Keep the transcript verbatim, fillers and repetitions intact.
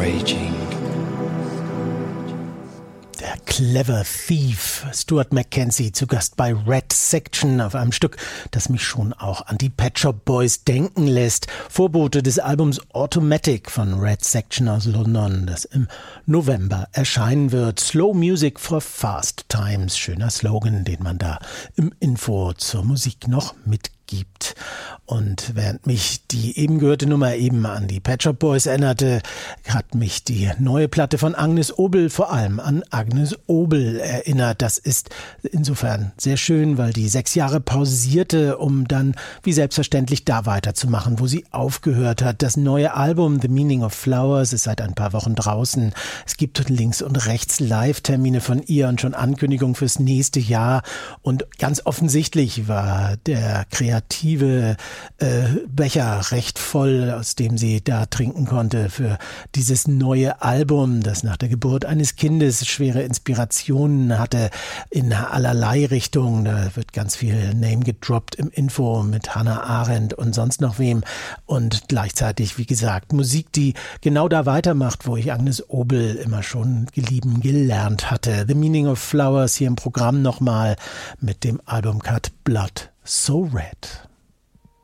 raging. Der Clever Thief, Stuart Mackenzie, zu Gast bei Red Section auf einem Stück, das mich schon auch an die Pet Shop Boys denken lässt. Vorbote des Albums Automatic von Red Section aus London, das im November erscheinen wird. Slow Music for Fast Times, schöner Slogan, den man da im Info zur Musik noch mitgibt. Und während mich die eben gehörte Nummer eben an die Pet Shop Boys erinnerte, hat mich die neue Platte von Agnes Obel vor allem an Agnes Obel erinnert. Das ist insofern sehr schön, weil die sechs Jahre pausierte, um dann wie selbstverständlich da weiterzumachen, wo sie aufgehört hat. Das neue Album The Meaning of Flowers ist seit ein paar Wochen draußen. Es gibt links und rechts Live-Termine von ihr und schon Ankündigungen fürs nächste Jahr. Und ganz offensichtlich war der kreative äh, Becher recht voll, aus dem sie da trinken konnte für dieses neue Album, das nach der Geburt eines Kindes schwere Inspirationen hatte in allerlei Richtungen. Da wird ganz viel Name gedroppt im Info mit Hannah Arendt und sonst noch wem. Und gleichzeitig, wie gesagt, Musik, die genau da weitermacht, wo ich Agnes Obel immer schon lieben gelernt hatte. The Meaning of Flowers hier im Programm nochmal mit dem Albumcut Blood So Red.